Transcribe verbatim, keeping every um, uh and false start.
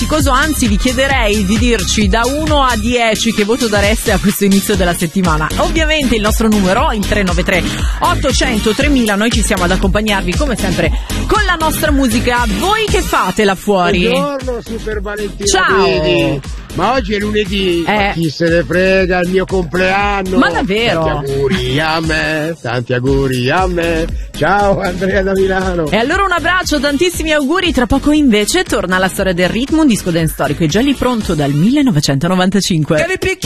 faticoso, anzi vi chiederei di dirci da uno a dieci che voto dareste a questo inizio della settimana. Ovviamente il nostro numero il tre nove tre ottocento tremila, noi ci siamo ad accompagnarvi come sempre con la nostra musica. Voi che fate là fuori? Buongiorno Super Valentina. Ciao. Vedi? Ma oggi è lunedì, eh. ma chi se ne frega, il mio compleanno. Ma davvero? Tanti auguri a me, tanti auguri a me. Ciao Andrea da Milano. E allora un abbraccio, tantissimi auguri. Tra poco invece torna la storia del ritmo, un disco dance storico e già lì pronto dal millenovecentonovantacinque.